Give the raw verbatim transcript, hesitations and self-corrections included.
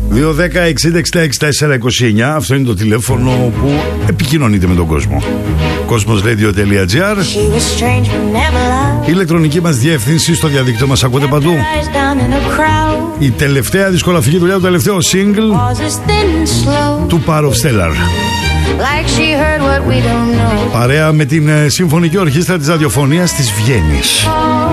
δύο δέκα εξήντα εξήντα εξήντα τέσσερα είκοσι εννιά. Αυτό είναι το τηλέφωνο που επικοινωνείτε με τον κόσμο. Κόσμος.radio τελεία τζι άρ. Η ηλεκτρονική μας διεύθυνση στο διαδίκτυο, μας ακούτε παντού. Η τελευταία δυσκολαφική δουλειά, το τελευταίο single του Power of Stellar. Παρέα με την Συμφωνική Ορχήστρα της Ραδιοφωνίας της Βιέννης.